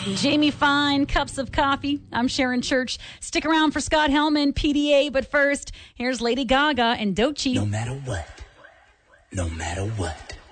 Jamie Fine, Cups of Coffee. I'm Sharon Church. Stick around for Scott Hellman, PDA. But first, here's Lady Gaga and Doechii. No matter what. No matter what.